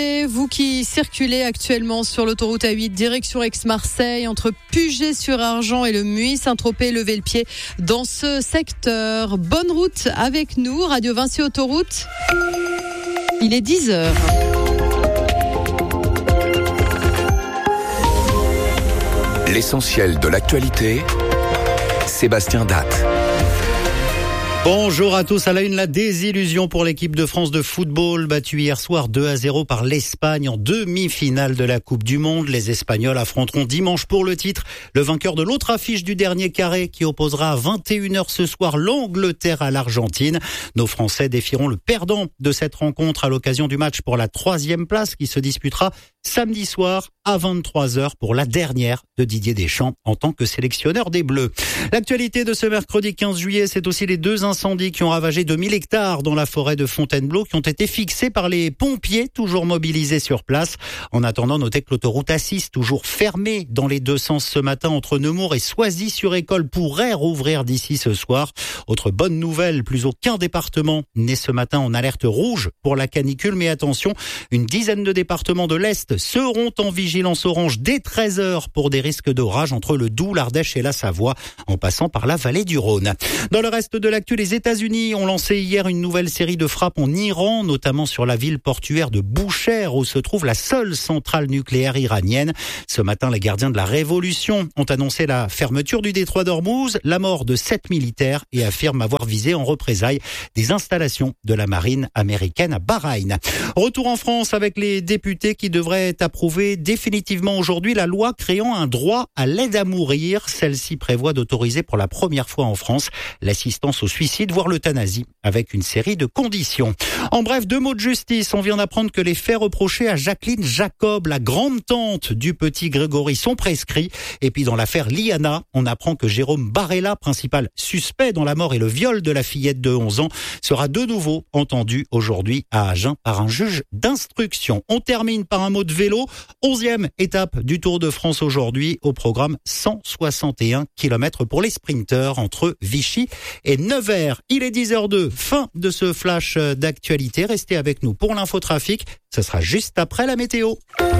Et vous qui circulez actuellement sur l'autoroute A8 direction Aix-Marseille entre Puget-sur-Argent et le Muy-Saint-Tropez, levez le pied dans ce secteur. Bonne route avec nous, Radio Vinci Autoroute. Il est 10h. L'essentiel de l'actualité, Sébastien Datte. Bonjour à tous. À la une, la désillusion pour l'équipe de France de football, battue hier soir 2-0 par l'Espagne en demi-finale de la Coupe du Monde. Les Espagnols affronteront dimanche pour le titre le vainqueur de l'autre affiche du dernier carré qui opposera à 21h ce soir l'Angleterre à l'Argentine. Nos Français défieront le perdant de cette rencontre à l'occasion du match pour la 3e place qui se disputera samedi soir à 23h pour la dernière de Didier Deschamps en tant que sélectionneur des Bleus. L'actualité de ce mercredi 15 juillet, c'est aussi les 2 incendies qui ont ravagé 2000 hectares dans la forêt de Fontainebleau qui ont été fixés par les pompiers toujours mobilisés sur place. En attendant, notez que l'autoroute A6 toujours fermée dans les deux sens ce matin entre Nemours et Soisy-sur-École pourrait rouvrir d'ici ce soir. Autre bonne nouvelle, plus aucun département n'est ce matin en alerte rouge pour la canicule, mais attention, une dizaine de départements de l'Est seront en vigilance orange dès 13h pour des risques d'orage entre le Doubs, l'Ardèche et la Savoie, en passant par la vallée du Rhône. Dans le reste de l'actu, les États-Unis ont lancé hier une nouvelle série de frappes en Iran, notamment sur la ville portuaire de Bushehr, où se trouve la seule centrale nucléaire iranienne. Ce matin, les gardiens de la révolution ont annoncé la fermeture du détroit d'Ormuz, la mort de 7 militaires et affirment avoir visé en représailles des installations de la marine américaine à Bahreïn. Retour en France avec les députés qui devraient approuver définitivement aujourd'hui la loi créant un droit à l'aide à mourir. Celle-ci prévoit d'autoriser pour la première fois en France l'assistance au suicide, voire l'euthanasie, avec une série de conditions. En bref, 2 mots de justice. On vient d'apprendre que les faits reprochés à Jacqueline Jacob, la grande-tante du petit Grégory, sont prescrits. Et puis dans l'affaire Liana, on apprend que Jérôme Barella, principal suspect dans la mort et le viol de la fillette de 11 ans, sera de nouveau entendu aujourd'hui à Agen par un juge d'instruction. On termine par un mot de vélo. 11e étape du Tour de France aujourd'hui. Au programme 161 km pour les sprinteurs entre Vichy et Nevers. Il est 10h02. Fin de ce flash d'actualité. Restez avec nous pour l'infotrafic. Ce sera juste après la météo.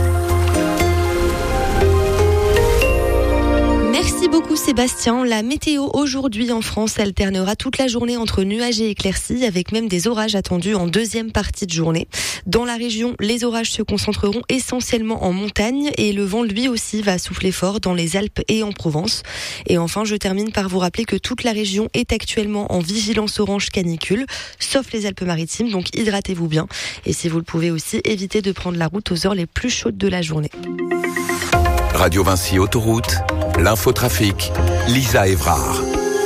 Merci beaucoup Sébastien. La météo aujourd'hui en France alternera toute la journée entre nuages et éclaircies, avec même des orages attendus en deuxième partie de journée. Dans la région, les orages se concentreront essentiellement en montagne et le vent lui aussi va souffler fort dans les Alpes et en Provence. Et enfin, je termine par vous rappeler que toute la région est actuellement en vigilance orange canicule, sauf les Alpes-Maritimes, donc hydratez-vous bien. Et si vous le pouvez aussi, évitez de prendre la route aux heures les plus chaudes de la journée. Radio Vinci Autoroute, l'infotrafic, Lisa Évrard.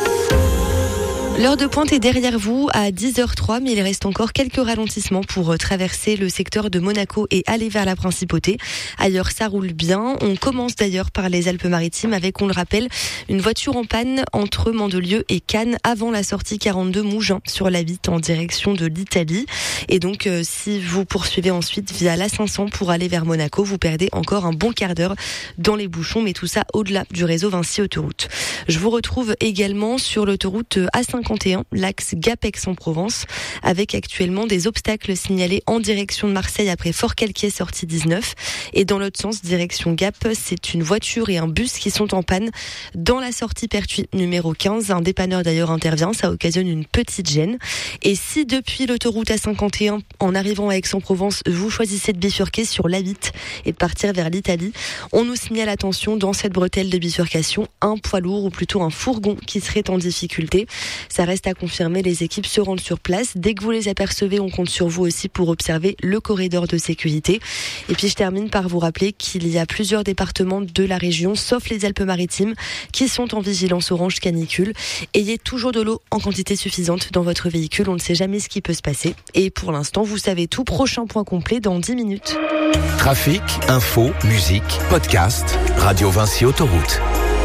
L'heure de pointe est derrière vous à 10h03, mais il reste encore quelques ralentissements pour traverser le secteur de Monaco et aller vers la Principauté. Ailleurs, ça roule bien. On commence d'ailleurs par les Alpes-Maritimes avec, on le rappelle, une voiture en panne entre Mandelieu et Cannes avant la sortie 42 Mougins sur la 8 en direction de l'Italie. Et donc, si vous poursuivez ensuite via l'A500 pour aller vers Monaco, vous perdez encore un bon quart d'heure dans les bouchons, mais tout ça au-delà du réseau Vinci Autoroute. Je vous retrouve également sur l'autoroute A51, l'axe Gap-Aix-en-Provence, avec actuellement des obstacles signalés en direction de Marseille après Fort-Calquier, sortie 19. Et dans l'autre sens, direction Gap, c'est une voiture et un bus qui sont en panne dans la sortie Pertuis numéro 15. Un dépanneur d'ailleurs intervient, ça occasionne une petite gêne. Et si depuis l'autoroute A51, en arrivant à Aix-en-Provence, vous choisissez de bifurquer sur l'A8 et de partir vers l'Italie, on nous signale, attention, dans cette bretelle de bifurcation, un poids lourd ou plutôt un fourgon qui serait en difficulté. Ça reste à confirmer, les équipes se rendent sur place. Dès que vous les apercevez, on compte sur vous aussi pour observer le corridor de sécurité. Et puis je termine par vous rappeler qu'il y a plusieurs départements de la région, sauf les Alpes-Maritimes, qui sont en vigilance orange canicule. Ayez toujours de l'eau en quantité suffisante dans votre véhicule, on ne sait jamais ce qui peut se passer. Et pour l'instant, vous savez tout. Prochain point complet dans 10 minutes. Trafic, info, musique, podcast, Radio Vinci Autoroute.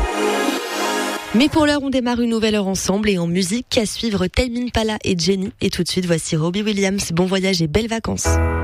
Mais pour l'heure, on démarre une nouvelle heure ensemble et en musique, à suivre Tame Impala et Jenny. Et tout de suite, voici Robbie Williams. Bon voyage et belles vacances.